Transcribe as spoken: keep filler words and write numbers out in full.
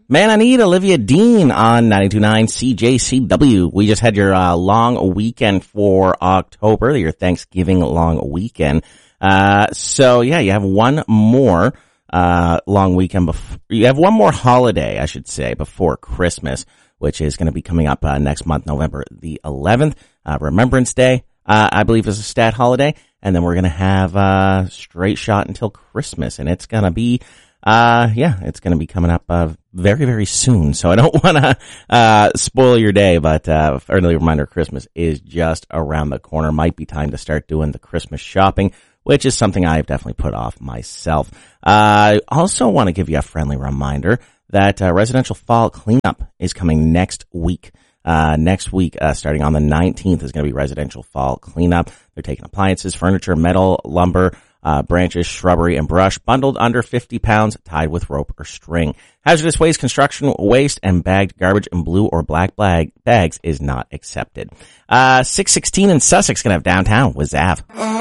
Man, I Need Olivia Dean on ninety-two point nine C J C W. We just had your uh, long weekend for October, your Thanksgiving long weekend. Uh, so yeah, you have one more uh long weekend before, you have one more holiday, I should say, before Christmas, which is going to be coming up uh, next month, November the eleventh. Uh, Remembrance Day, uh, I believe, is a stat holiday. And then we're going to have uh straight shot until Christmas. And it's going to be, uh yeah, it's going to be coming up uh very, very soon. So I don't want to uh spoil your day, but uh early reminder, Christmas is just around the corner. Might be time to start doing the Christmas shopping, which is something I've definitely put off myself. I uh, also want to give you a friendly reminder that uh, residential fall cleanup is coming next week. Uh, next week, uh, starting on the nineteenth, is going to be residential fall cleanup. They're taking appliances, furniture, metal, lumber, uh, branches, shrubbery, and brush, bundled under fifty pounds, tied with rope or string. Hazardous waste, construction waste, and bagged garbage in blue or black bag bags is not accepted. Uh, six sixteen in Sussex, going to have downtown with Zav.